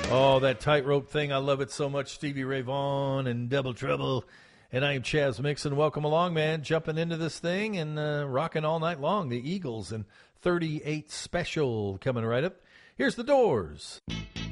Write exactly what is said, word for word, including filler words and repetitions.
Oh, that tightrope thing. I love it so much. Stevie Ray Vaughan and Double Trouble. And I am Chaz Mixon. Welcome along, man. Jumping into this thing and uh, rocking all night long. The Eagles and thirty-eight Special coming right up. Here's the Doors.